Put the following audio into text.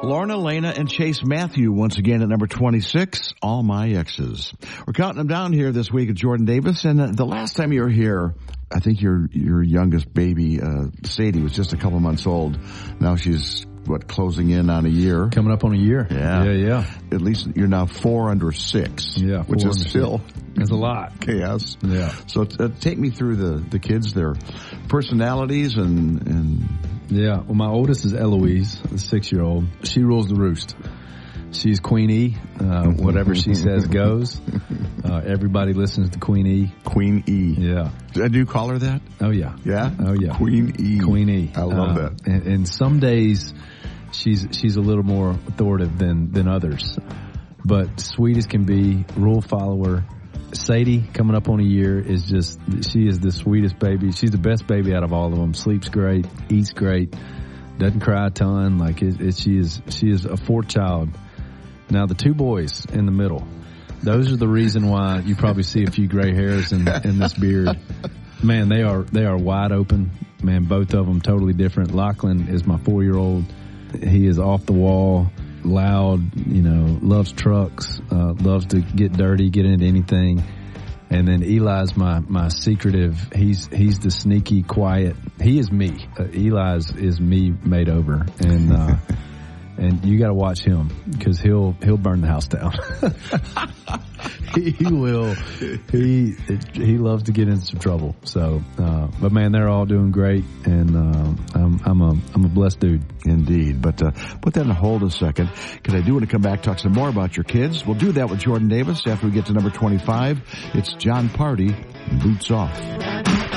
Lorna, Lena, and Chase Matthew once again at number 26, All My Exes. We're counting them down here this week at Jordan Davis, and the last time you were here, I think your youngest baby, Sadie, was just a couple months old. Now she's, closing in on a year? Coming up on a year. Yeah. At least you're now 4 under 6. Yeah. Which is still... There's a lot. Chaos. Yeah. So take me through the kids, their personalities and... Yeah. Well, my oldest is Eloise, the 6-year-old. She rules the roost. She's Queen E. Whatever she says goes. Everybody listens to Queen E. Queen E. Yeah. Do you call her that? Oh, yeah. Yeah? Oh, yeah. Queen E. Queen E. I love that. And some days she's a little more authoritative than others. But sweet as can be, rule follower. Sadie, coming up on a year, she is the sweetest baby. She's the best baby out of all of them. Sleeps great, eats great, doesn't cry a ton. She is a fourth child. Now the 2 boys in the middle, those are the reason why you probably see a few gray hairs in this beard. Man, they are wide open. Man, both of them totally different. Lachlan is my 4-year-old. He is off the wall, loud, loves trucks, loves to get dirty, get into anything. And then Eli's my secretive. He's the sneaky, quiet. He is me. Eli's is me made over. And you got to watch him because he'll burn the house down. He will. He loves to get into some trouble. So, but man, they're all doing great, and I'm a blessed dude. Indeed. But put that on hold a second because I do want to come back talk some more about your kids. We'll do that with Jordan Davis after we get to number 25. It's John Party, Boots Off.